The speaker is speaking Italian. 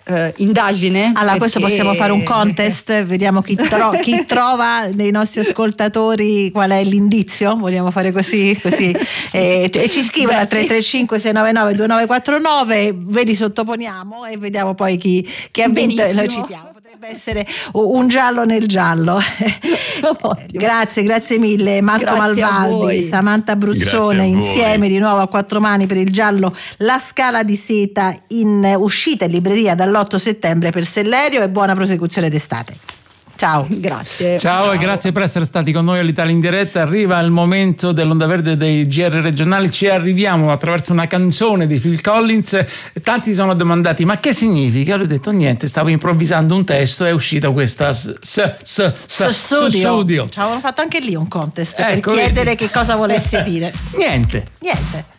indagine. Allora, questo possiamo fare un contest, vediamo chi trova dei nostri ascoltatori qual è l'indizio. Vogliamo fare così? E ci scrivono al 335 699 2949, ve li sottoponiamo e vediamo poi chi ha vinto e lo citiamo. Potrebbe essere un giallo nel giallo. Grazie mille Marco Malvaldi, Samantha Bruzzone, insieme di nuovo a quattro mani per il giallo La Scala di Seta, in uscita in libreria dall'8 settembre per Sellerio, e buona prosecuzione d'estate. Ciao. Grazie. Ciao e grazie per essere stati con noi all'Italia in diretta. Arriva il momento dell'onda verde dei GR regionali. Ci arriviamo attraverso una canzone di Phil Collins. Tanti si sono domandati ma che significa? Io ho detto niente, stavo improvvisando un testo e è uscita questa studio. Ci avevano fatto anche lì un contest per chiedere che cosa volesse dire. Niente.